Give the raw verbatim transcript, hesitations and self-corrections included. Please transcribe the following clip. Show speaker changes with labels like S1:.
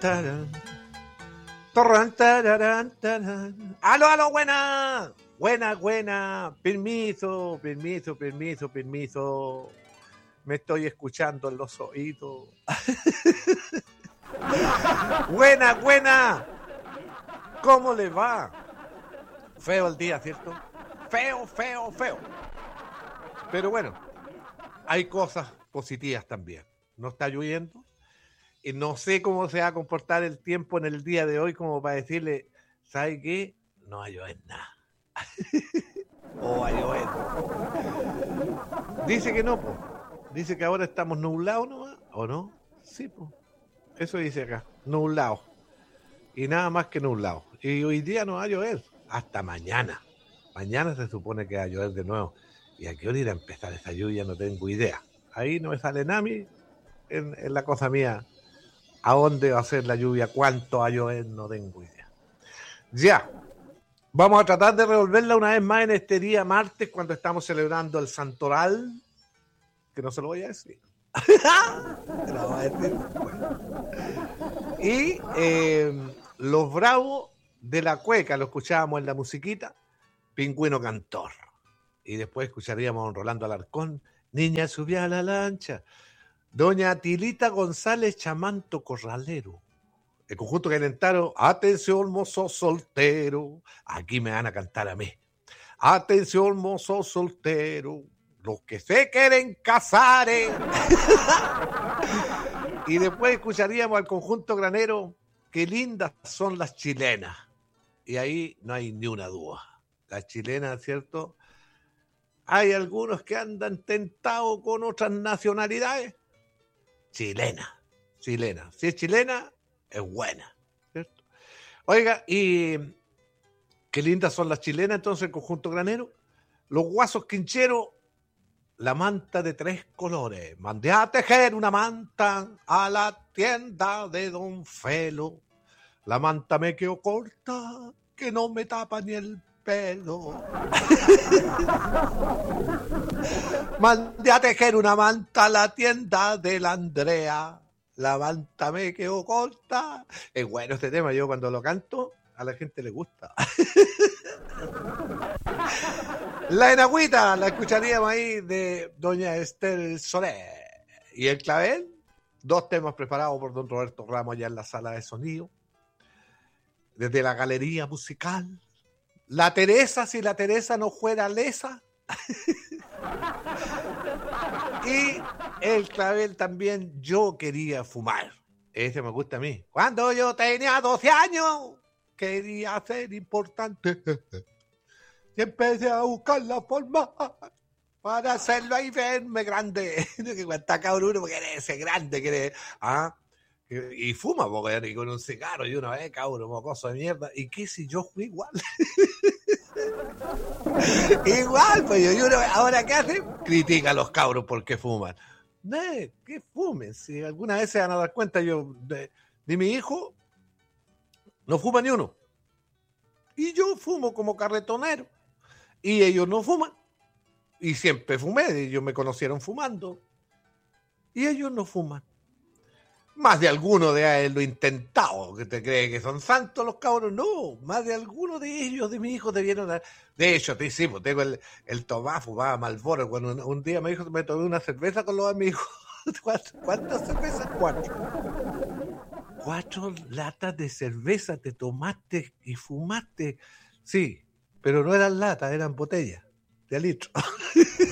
S1: tarán. Torran, tararán, tarán. ¡Aló, aló, buena! Buena, buena. Permiso, permiso, permiso, permiso. Me estoy escuchando en los oídos. Buena, buena. ¿Cómo le va? Feo el día, ¿cierto? Feo, feo, feo. Pero bueno, hay cosas positivas también. No está lloviendo. Y no sé cómo se va a comportar el tiempo en el día de hoy como para decirle, ¿sabe qué? No va a llover nada. O va a llover. Dice que no, pues. Dice que ahora estamos nublados nomás, ¿o no? Sí, pues. Eso dice acá, nublados. Y nada más que nublados. Y hoy día no va a llover. Hasta mañana. Mañana se supone que va a llover de nuevo. ¿Y a qué hora irá a empezar esa lluvia? No tengo idea. Ahí no me sale nada a mí en, en la cosa mía. ¿A dónde va a ser la lluvia? ¿Cuánto va a llover? No tengo idea. Ya. Vamos a tratar de revolverla una vez más en este día martes cuando estamos celebrando el Santoral. Que no se lo voy a decir. Te lo voy a decir. Bueno. Y eh, los bravos de la cueca, lo escuchábamos en la musiquita, Pingüino Cantor. Y después escucharíamos a don Rolando Alarcón, Niña subía a la lancha. Doña Tilita González Chamanto Corralero. El conjunto que alentaron, atención mozo soltero, aquí me van a cantar a mí. Atención mozo soltero, los que se quieren casar. ¿eh? Y después escucharíamos al conjunto granero, qué lindas son las chilenas. Y ahí no hay ni una duda. Las chilenas, ¿cierto? Hay algunos que andan tentados con otras nacionalidades. Chilena, chilena. Si es chilena, es buena, ¿cierto? Oiga, y qué lindas son las chilenas, entonces, el conjunto granero. Los guasos quincheros, la manta de tres colores. Mandé a tejer una manta a la tienda de Don Felo. La manta me quedó corta, que no me tapa ni el pelo. Mandé a tejer una manta a la tienda de la Andrea. La manta me quedó corta. Es bueno este tema, yo cuando lo canto, a la gente le gusta. La enagüita, la escucharíamos ahí de doña Esther Soler. Y el clavel, dos temas preparados por don Roberto Ramos allá en la sala de sonido. Desde la galería musical. La Teresa, si la Teresa no fuera lesa. Y el clavel también, yo quería fumar. Ese me gusta a mí. Cuando yo tenía doce años, quería ser importante. Y empecé a buscar la forma para hacerlo y verme grande. Que cuenta cabrón uno porque quiere ser grande, quiere. ¿Ah? Y fuma, porque y con un cigarro y una vez, cabrón, mocoso de mierda. ¿Y qué si yo fui igual? Igual, pues yo, yo ahora ¿qué hace? Critica a los cabros porque fuman. No, que fumen. Si alguna vez se van a dar cuenta, yo de, de mi hijo no fuma ni uno. Y yo fumo como carretonero. Y ellos no fuman. Y siempre fumé. Ellos me conocieron fumando. Y ellos no fuman. Más de alguno de haberlo intentado, que te cree que son santos los cabros, no, más de alguno de ellos, de mis hijos, debieron dar. De hecho, te hicimos, tengo el, el Tomás, fumaba Marlboro, cuando un, un día me dijo que me tomé una cerveza con los amigos. ¿Cuántas cervezas? Cuatro. Cuatro latas de cerveza te tomaste y fumaste. Sí, pero no eran latas, eran botellas de litro.